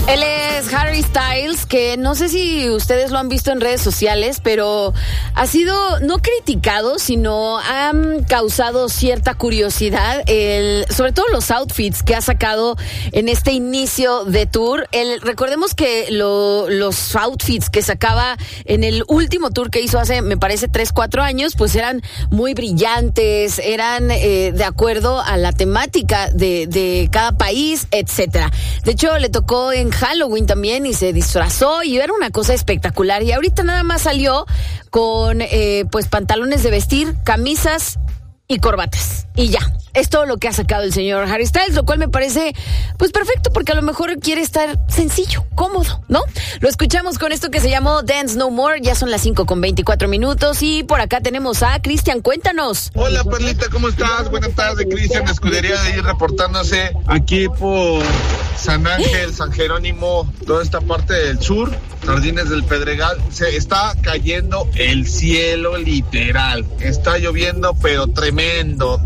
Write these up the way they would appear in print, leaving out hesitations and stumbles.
Él es Harry Styles, que no sé si ustedes lo han visto en redes sociales, pero ha sido no criticado, sino han causado cierta curiosidad, sobre todo los outfits que ha sacado en este inicio de tour. Recordemos que los outfits que sacaba en el último tour que hizo hace, me parece, 3-4 años, pues eran muy brillantes, eran de acuerdo a la temática de cada país, etcétera. De hecho, le tocó en Halloween también y se disfrazó y era una cosa espectacular. Y ahorita nada más salió con pues pantalones de vestir, camisas y corbatas. Y ya, es todo lo que ha sacado el señor Harry Styles, lo cual me parece pues perfecto, porque a lo mejor quiere estar sencillo, cómodo, ¿no? Lo escuchamos con esto que se llamó Dance No More. Ya son las 5:24 y por acá tenemos a Cristian. Cuéntanos. Hola, Perlita, ¿cómo estás? Buenas tardes, Cristian, Escudería de ir reportándose aquí por San Ángel, San Jerónimo, toda esta parte del sur, Jardines del Pedregal. Se está cayendo el cielo literal, está lloviendo pero tremendo.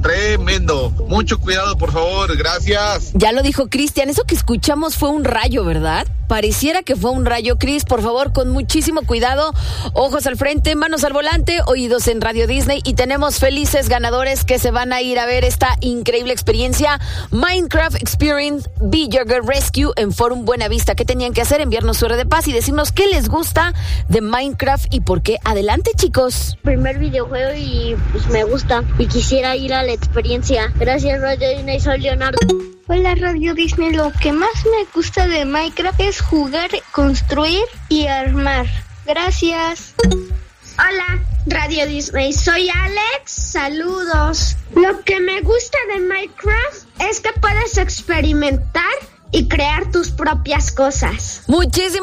Mucho cuidado, por favor, gracias. Ya lo dijo Cristian, eso que escuchamos fue un rayo, ¿verdad? Pareciera que fue un rayo. Cris, por favor, con muchísimo cuidado, ojos al frente, manos al volante, oídos en Radio Disney, y tenemos felices ganadores que se van a ir a ver esta increíble experiencia, Minecraft Experience Villager Rescue en Forum Buenavista. ¿Qué tenían que hacer? Enviarnos su hora de paz y decirnos qué les gusta de Minecraft y por qué. Adelante, chicos. Primer videojuego y pues me gusta y quisiera ir a la experiencia. Gracias, Radio Disney, soy Leonardo. Hola, Radio Disney. Lo que más me gusta de Minecraft es jugar, construir y armar. Gracias. Hola, Radio Disney, soy Alex, saludos. Lo que me gusta de Minecraft es que puedes experimentar y crear tus propias cosas. Muchísimas